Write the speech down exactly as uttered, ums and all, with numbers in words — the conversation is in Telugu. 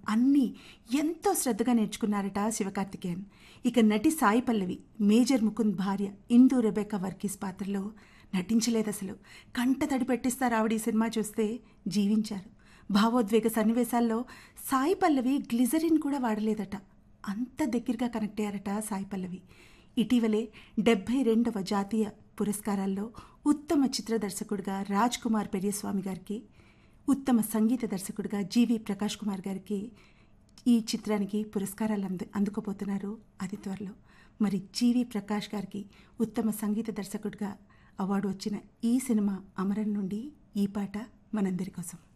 అన్నీ ఎంతో శ్రద్ధగా నేర్చుకున్నారట శివకార్తికేయన్. ఇక నటి సాయి పల్లవి మేజర్ ముకుంద్ భార్య ఇందు రెబెకా వర్గీస్ పాత్రలో నటించలేదు. అసలు కంట తడి పెట్టిస్తారు ఆవిడ. ఈ సినిమా చూస్తే జీవించారు. భావోద్వేగ సన్నివేశాల్లో సాయి పల్లవి గ్లిజరిన్ కూడా వాడలేదట. అంత దగ్గరగా కనెక్ట్ అయ్యారట సాయి పల్లవి. ఇటీవలే డెబ్బై రెండవ జాతీయ పురస్కారాల్లో ఉత్తమ చిత్ర దర్శకుడిగా రాజ్ కుమార్ పెరియస్వామి గారికి, ఉత్తమ సంగీత దర్శకుడిగా జీవి ప్రకాష్ కుమార్ గారికి ఈ చిత్రానికి పురస్కారాలు అందు అందుకోబోతున్నారు అతి త్వరలో. మరి జీవి ప్రకాష్ గారికి ఉత్తమ సంగీత దర్శకుడిగా అవార్డు వచ్చిన ఈ సినిమా అమరన్ నుండి ఈ పాట మనందరి కోసం.